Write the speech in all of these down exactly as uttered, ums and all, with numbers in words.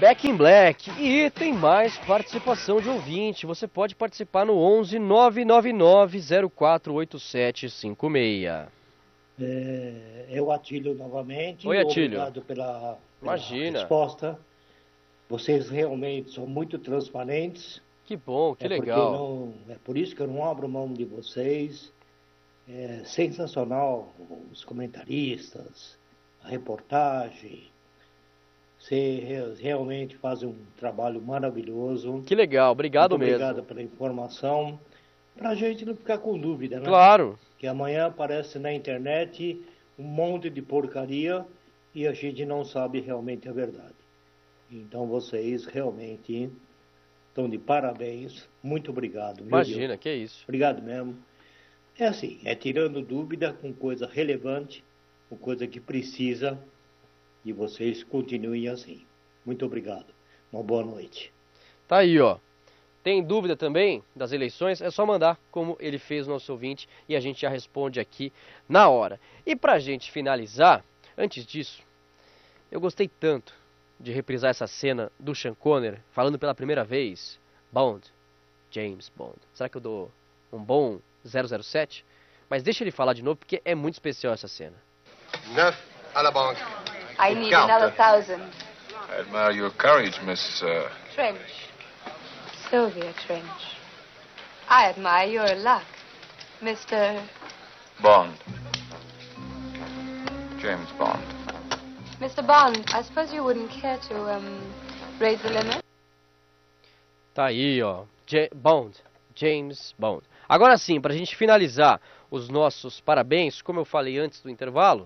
Back in Black. E tem mais participação de ouvinte. Você pode participar no onze nove nove nove zero quatro oito sete cinco seis. É, é o Atílio novamente. Oi, Atílio. Obrigado pela, pela Imagina. resposta. Vocês realmente são muito transparentes. Que bom, que é legal. Não, é por isso que eu não abro mão de vocês. É sensacional os comentaristas, a reportagem. Você realmente faz um trabalho maravilhoso. Que legal, obrigado Muito mesmo. Obrigado pela informação. Pra gente não ficar com dúvida, né? Claro. Que amanhã aparece na internet um monte de porcaria e a gente não sabe realmente a verdade. Então vocês realmente estão de parabéns. Muito obrigado. Imagina, Deus. que é isso. Obrigado mesmo. É assim, é tirando dúvida com coisa relevante, com coisa que precisa, e vocês continuem assim. Muito obrigado. Uma boa noite. Tá aí, ó. Tem dúvida também das eleições? É só mandar, como ele fez o nosso ouvinte, e a gente já responde aqui na hora. E pra gente finalizar, antes disso, eu gostei tanto de reprisar essa cena do Sean Connery, falando pela primeira vez, Bond, James Bond. Será que eu dou um bom zero zero sete? Mas deixa ele falar de novo, porque é muito especial essa cena. Neuf à la banque. I need another thousand. I admire your courage, Miss... Uh... Trench. Sylvia Trench. I admire your luck, Mister Bond. James Bond. Mister Bond, I suppose you wouldn't care to, um, raise the limit? Tá aí, ó. J Bond. James Bond. Agora sim, pra gente finalizar os nossos parabéns, como eu falei antes do intervalo,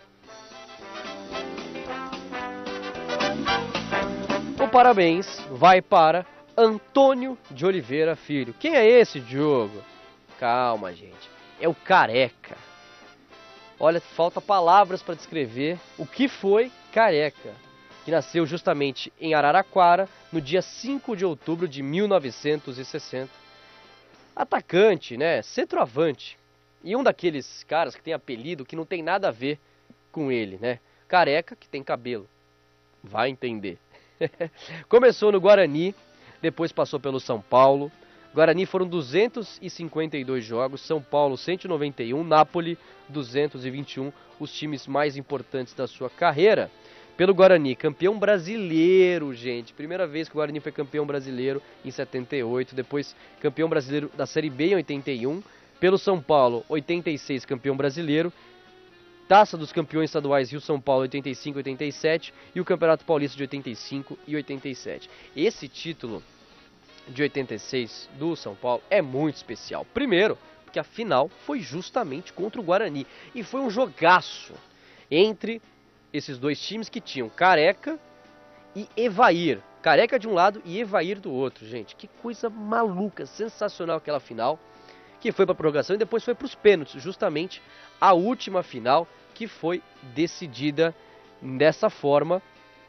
o parabéns vai para Antônio de Oliveira Filho. Quem é esse, Diogo? Calma, gente. É o Careca. Olha, falta palavras para descrever o que foi Careca, que nasceu justamente em Araraquara no dia cinco de outubro de mil novecentos e sessenta. Atacante, né? Centroavante. E um daqueles caras que tem apelido que não tem nada a ver com ele, né? Careca, que tem cabelo. Vai entender. Começou no Guarani, depois passou pelo São Paulo. Guarani foram duzentos e cinquenta e dois jogos, São Paulo cento e noventa e um, Napoli duzentos e vinte e um, os times mais importantes da sua carreira. Pelo Guarani, campeão brasileiro, gente. Primeira vez que o Guarani foi campeão brasileiro em setenta e oito. Depois campeão brasileiro da Série B em oitenta e um. Pelo São Paulo, oitenta e seis, campeão brasileiro. Taça dos Campeões Estaduais Rio-São Paulo, oitenta e cinco e oitenta e sete. E o Campeonato Paulista de oitenta e cinco e oitenta e sete. Esse título de oitenta e seis do São Paulo é muito especial. Primeiro, porque a final foi justamente contra o Guarani. E foi um jogaço entre esses dois times que tinham Careca e Evair. Careca de um lado e Evair do outro, gente. Que coisa maluca, sensacional aquela final, que foi para a prorrogação e depois foi para os pênaltis, justamente a última final que foi decidida dessa forma.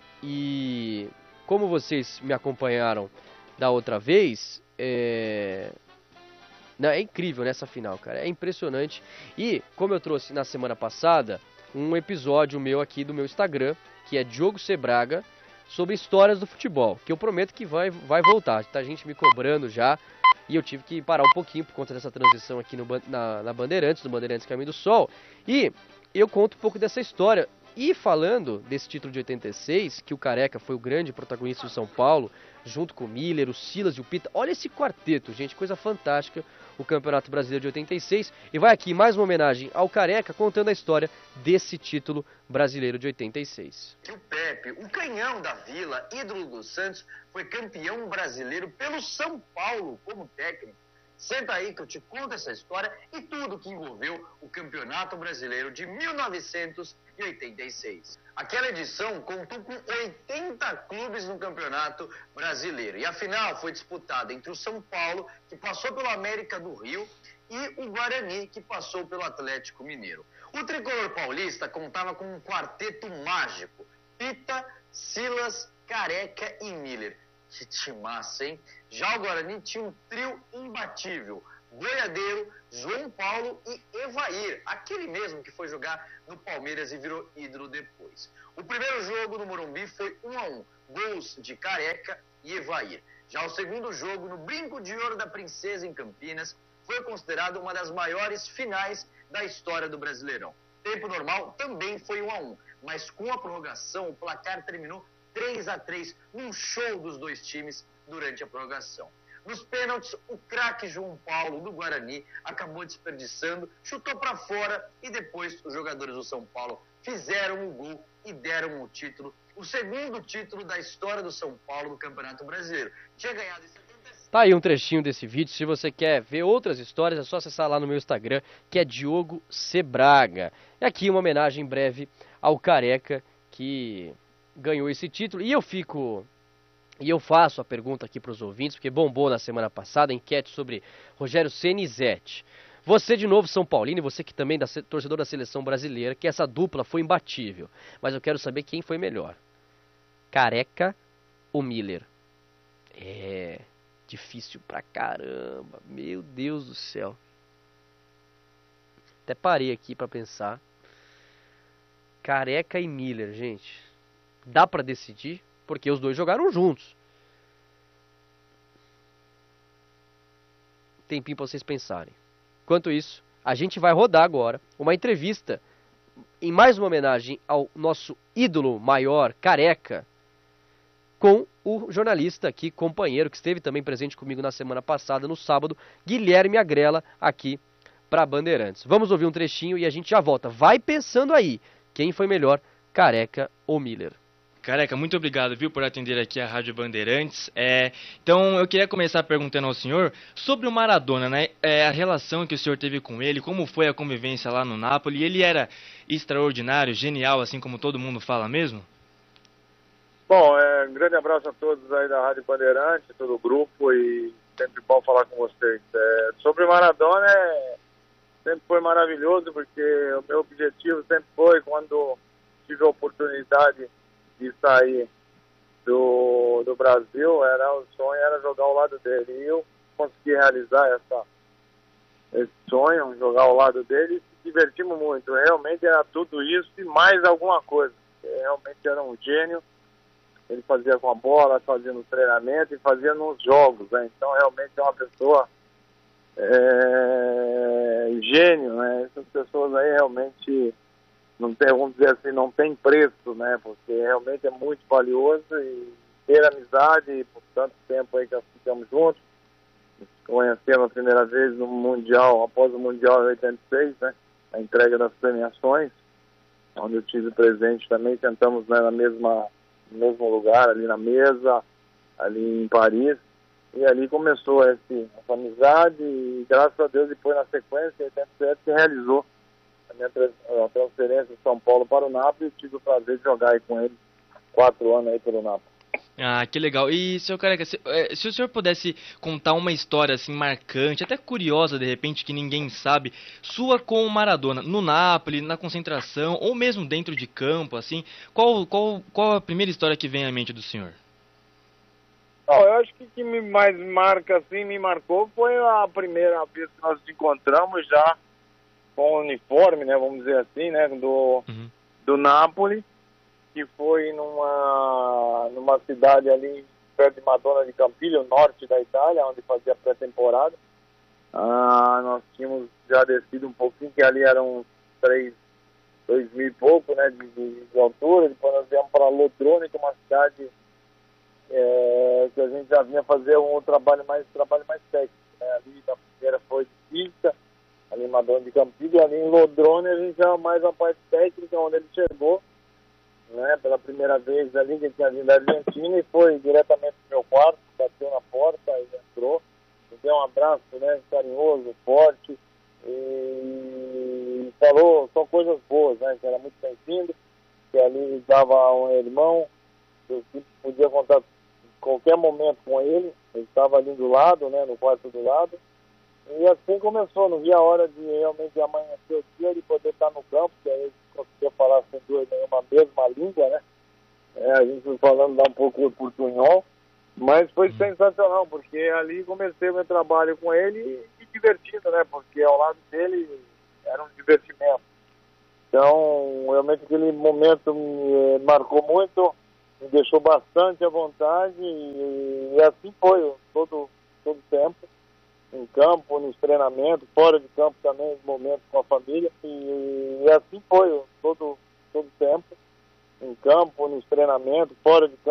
E como vocês me acompanharam da outra vez, é... Não, é incrível nessa final, cara, é impressionante. E como eu trouxe na semana passada um episódio meu aqui do meu Instagram, que é Diogo Sebraga, sobre histórias do futebol, que eu prometo que vai, vai voltar. Tá gente me cobrando já, e eu tive que parar um pouquinho por conta dessa transição aqui no, na, na Bandeirantes, do Bandeirantes Caminho do Sol, e eu conto um pouco dessa história. E falando desse título de oitenta e seis, que o Careca foi o grande protagonista do São Paulo, junto com o Miller, o Silas e o Pita. Olha esse quarteto, gente, coisa fantástica, o Campeonato Brasileiro de oitenta e seis. E vai aqui mais uma homenagem ao Careca, contando a história desse título brasileiro de oitenta e seis. O Pepe, o canhão da Vila, ídolo do Santos, foi campeão brasileiro pelo São Paulo como técnico. Senta aí que eu te conto essa história e tudo que envolveu o Campeonato Brasileiro de mil novecentos e oitenta e seis. Aquela edição contou com oitenta clubes no Campeonato Brasileiro. E a final foi disputada entre o São Paulo, que passou pelo América do Rio, e o Guarani, que passou pelo Atlético Mineiro. O tricolor paulista contava com um quarteto mágico: Pita, Silas, Careca e Miller. Que timaço, hein? Já o Guarani tinha um trio imbatível: Boiadeiro, João Paulo e Evair, aquele mesmo que foi jogar no Palmeiras e virou ídolo depois. O primeiro jogo no Morumbi foi um a um, gols de Careca e Evair. Já o segundo jogo, no Brinco de Ouro da Princesa, em Campinas, foi considerado uma das maiores finais da história do Brasileirão. Tempo normal também foi um a um, mas com a prorrogação o placar terminou três a três, num show dos dois times durante a prorrogação. Nos pênaltis, o craque João Paulo, do Guarani, acabou desperdiçando, chutou para fora e depois os jogadores do São Paulo fizeram o gol e deram o título, o segundo título da história do São Paulo no Campeonato Brasileiro. Tinha ganhado em setenta e seis. Tá aí um trechinho desse vídeo. Se você quer ver outras histórias, é só acessar lá no meu Instagram, que é Diogo C. Braga. E aqui uma homenagem breve ao Careca, que ganhou esse título. E eu fico... E eu faço a pergunta aqui para os ouvintes, porque bombou na semana passada a enquete sobre Rogério Ceni e Zete. Você de novo São Paulino, e você que também é torcedor da seleção brasileira, que essa dupla foi imbatível. Mas eu quero saber quem foi melhor. Careca ou Miller? É... Difícil pra caramba. Meu Deus do céu. Até parei aqui pra pensar. Careca e Miller, gente. Dá pra decidir? Porque os dois jogaram juntos. Tempinho pra vocês pensarem. Enquanto isso, a gente vai rodar agora uma entrevista em mais uma homenagem ao nosso ídolo maior, Careca, com o jornalista aqui, companheiro, que esteve também presente comigo na semana passada, no sábado, Guilherme Agrela, aqui para Bandeirantes. Vamos ouvir um trechinho e a gente já volta. Vai pensando aí, quem foi melhor, Careca ou Miller? Careca, muito obrigado, viu, por atender aqui a Rádio Bandeirantes. É, então, eu queria começar perguntando ao senhor sobre o Maradona, né? É, a relação que o senhor teve com ele, como foi a convivência lá no Napoli. Ele era extraordinário, genial, assim como todo mundo fala mesmo? Bom, é, um grande abraço a todos aí da Rádio Bandeirantes, todo o grupo, e sempre bom falar com vocês. É, sobre o Maradona, é, sempre foi maravilhoso, porque o meu objetivo sempre foi, quando tive a oportunidade de sair do, do Brasil, era, o sonho era jogar ao lado dele. E eu consegui realizar essa, esse sonho, jogar ao lado dele, e se divertimos muito. Realmente era tudo isso e mais alguma coisa. Realmente era um gênio. Ele fazia com a bola, fazia no treinamento e fazia nos jogos, né? Então realmente é uma pessoa é, gênio, né? Essas pessoas aí realmente não tem, vamos dizer assim, não tem preço, né? Porque realmente é muito valioso, e ter amizade por tanto tempo aí que nós ficamos juntos, conhecemos a primeira vez no Mundial, após o Mundial em oitenta e seis, né? A entrega das premiações, onde eu tive presente também, sentamos, né, na mesma, no mesmo lugar, ali na mesa, ali em Paris, e ali começou esse, essa amizade, e graças a Deus depois na sequência, em oitenta e sete, se realizou a minha a transferência de São Paulo para o Napoli, e tive o prazer de jogar aí com ele quatro anos aí pelo Napoli. Ah, que legal. E, senhor Careca, se, se o senhor pudesse contar uma história assim marcante, até curiosa de repente, que ninguém sabe, sua com o Maradona, no Napoli, na concentração, ou mesmo dentro de campo, assim, qual, qual, qual a primeira história que vem à mente do senhor? Não, eu acho que o que me mais marca, assim, me marcou foi a primeira vez que nós nos encontramos já com o uniforme, né, vamos dizer assim, né, do, uhum. do Napoli, que foi numa, numa cidade ali perto de Madonna de Campiglio, norte da Itália, onde fazia pré-temporada. Ah, nós tínhamos já descido um pouquinho, que ali eram três, dois mil e pouco, né, de, de, de altura. Depois nós viemos para Lodrone, que é uma cidade é, que a gente já vinha fazer um trabalho mais, trabalho mais técnico, né. Ali na primeira foi de pista, ali em Madonna de Campiglio, ali em Lodrone a gente já mais a parte técnica, onde ele chegou, né, pela primeira vez ali, que ele tinha vindo da Argentina, e foi diretamente pro meu quarto, bateu na porta, ele entrou, me deu um abraço, né, carinhoso, forte, e falou só coisas boas, né, que era muito bem-vindo, que ali dava um irmão, que eu podia contar qualquer momento com ele, ele estava ali do lado, né, no quarto do lado, e assim começou, não via a hora de realmente amanhecer o dia, de poder estar no campo, que aí conseguia falar sem dúvida nenhuma, mesma língua, né? É, a gente foi falando lá um pouco portunhol, mas foi sensacional, porque ali comecei o meu trabalho com ele e divertindo, né? Porque ao lado dele era um divertimento. Então, realmente aquele momento me marcou muito, me deixou bastante à vontade e, e assim foi todo todo tempo, em campo, nos treinamentos, fora de campo também, nos momentos com a família e, e assim foi todo todo tempo, em campo, nos treinamentos, fora de campo.